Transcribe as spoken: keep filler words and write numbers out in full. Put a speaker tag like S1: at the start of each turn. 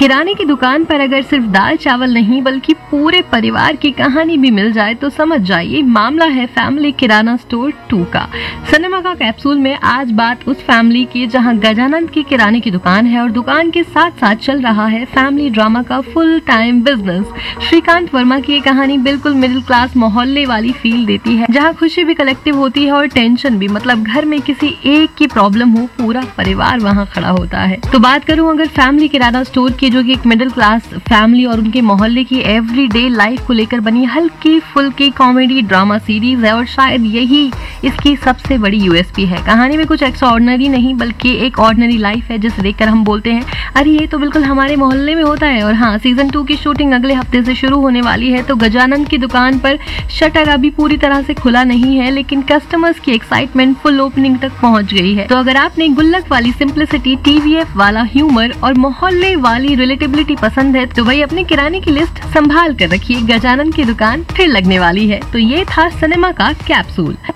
S1: किराने की दुकान पर अगर सिर्फ दाल चावल नहीं बल्कि पूरे परिवार की कहानी भी मिल जाए तो समझ जाइए मामला है फैमिली किराना स्टोर टू का। सिनेमा का कैप्सूल में आज बात उस फैमिली की जहां गजानंद की किराने की दुकान है और दुकान के साथ साथ चल रहा है फैमिली ड्रामा का full time business. Shrikant Verma की ये कहानी बिल्कुल मिडिल क्लास मोहल्ले वाली फील देती है, जहाँ खुशी भी कलेक्टिव होती है और टेंशन भी, मतलब घर में किसी एक की प्रॉब्लम हो पूरा परिवार वहाँ खड़ा होता है। तो बात करूँ अगर फैमिली किराना स्टोर की, जो कि एक मिडिल क्लास फैमिली और उनके मोहल्ले की एवरीडे लाइफ को लेकर बनी हल्की फुल्की कॉमेडी ड्रामा सीरीज है और शायद यही इसकी सबसे बड़ी यूएसपी है। कहानी में कुछ एक्स्ट्राऑर्डिनरी नहीं बल्कि एक ऑर्डिनरी लाइफ है जिसे देखकर हम बोलते हैं अरे ये तो बिल्कुल हमारे मोहल्ले में होता है। और हाँ, सीजन टू की शूटिंग अगले हफ्ते से शुरू होने वाली है, तो गजानंद की दुकान पर शटर अभी पूरी तरह से खुला नहीं है, लेकिन कस्टमर्स की एक्साइटमेंट फुल ओपनिंग तक पहुंच गई है। तो अगर आपने गुल्लक वाली सिंप्लिसिटी, टीवीएफ वाला ह्यूमर और मोहल्ले वाली रिलेटेबिलिटी पसंद है तो भाई अपने किराने की लिस्ट संभाल कर रखिए, गजानंद की दुकान फिर लगने वाली है। तो ये था सिनेमा का कैप्सूल।